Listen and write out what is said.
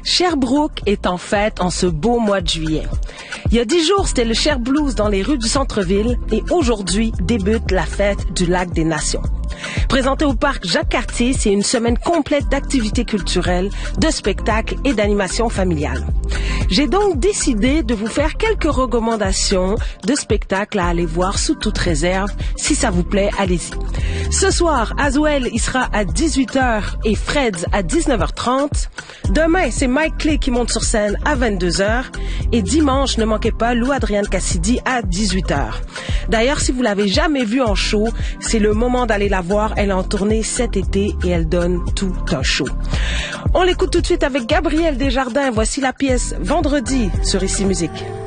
Sherbrooke est en fête en ce beau mois de juillet. Il y a 10 jours, c'était le Cher Blues dans les rues du centre-ville et aujourd'hui débute la fête du Lac des Nations. Présenté au parc Jacques-Cartier, c'est une semaine complète d'activités culturelles, de spectacles et d'animations familiales. J'ai donc décidé de vous faire quelques recommandations de spectacles à aller voir sous toute réserve. Si ça vous plaît, allez-y. Ce soir, Azwell, il sera à 18h et Freds à 19h30. Demain, c'est Mike Clay qui monte sur scène à 22h. Et dimanche, ne manquez pas Lou Adrienne Cassidy à 18h. D'ailleurs, si vous l'avez jamais vue en show, c'est le moment d'aller la voir. Elle est en tournée cet été et elle donne tout un show. On l'écoute tout de suite avec Gabriel Desjardins. Voici la pièce Vendredi sur Ici Musique.